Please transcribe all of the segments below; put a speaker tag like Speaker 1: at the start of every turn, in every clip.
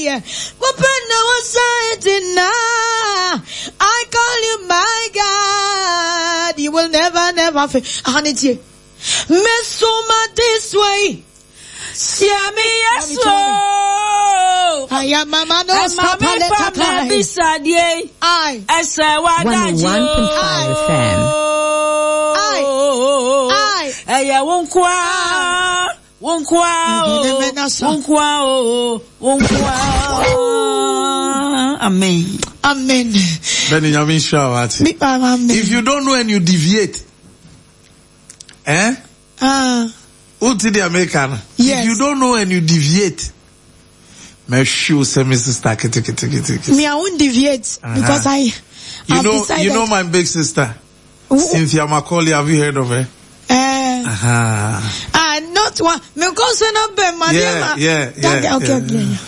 Speaker 1: yeah. I call you my God. You will never fail. Haniti. Mesoma this way.
Speaker 2: Siami yeso.
Speaker 1: I am mama no stop
Speaker 2: beside ye.
Speaker 1: I
Speaker 3: 101.5 FM.
Speaker 2: I won't Amen.
Speaker 1: Amen.
Speaker 4: If you don't know and you deviate, Uti the American.
Speaker 1: Yes.
Speaker 4: If you don't know and you deviate, my shoe semi sister.
Speaker 1: Me, I won't deviate because
Speaker 4: you know my big sister, Cynthia Macaulay. Have you heard of her?
Speaker 1: Not one. Me cause not be my Okay.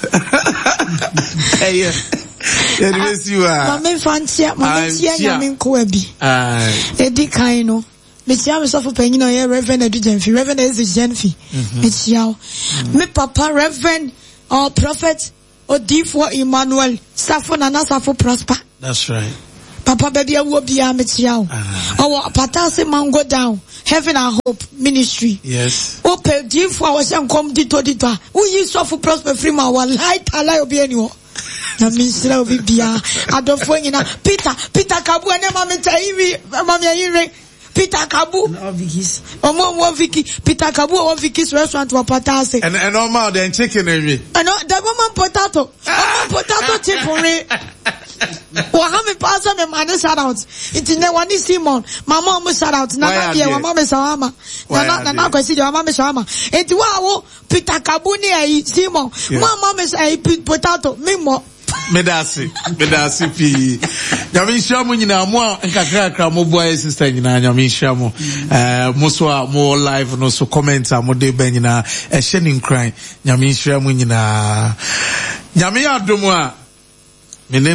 Speaker 4: Hey, anyways, you are.
Speaker 1: Mama fancy, mama yamin koebi. Edi kaino. Me tia me so for penyin no ye Reverend Edujenfi. Reverend Edujenfi. Me tia. Me papa Reverend or Prophet Odifo Emmanuel. Safo Nana Safo Prosper.
Speaker 4: That's right.
Speaker 1: Papa baby I will be a metriao. Our patase mango down. Heaven and Hope Ministry.
Speaker 4: Yes.
Speaker 1: Open deep for our son come dito. Who you suffer prosper free my light allow be anyone. Na minister will be I don't find ina Peter Kabu and mama taiwi mama yire Peter Kabu no Vicky's omo Vicky Peter Kabu or Vicky's restaurant wa patase
Speaker 4: and normal then chicken every
Speaker 1: and the woman potato chip for me. Wahame pastor me man shout out. It's ne wani Simon. Mama mo shout out. Na dia mama me sawama. Na kwesi dia mama me sawama. Enti wa wo Peter Kabuni ai Simon. Mama me ai potato me mo.
Speaker 4: Medasi pi. Nyami shamu nyina mo nkakra mo boy sister nyina nyami shamu. Mo so mo live no so comment mo de ben nyina e shenin cry. Nyami shamu nyina. Nyami adomu a all right.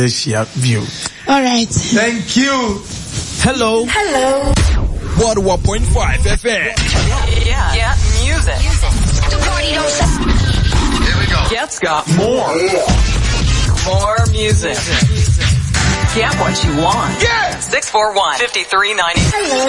Speaker 4: Thank you.
Speaker 5: Hello. 101.5 FM.
Speaker 6: Yeah. Music. The party don't stop.
Speaker 5: Here we go.
Speaker 6: Get's got more music. Get what you want.
Speaker 5: Yeah.
Speaker 6: 641-5390. Hello.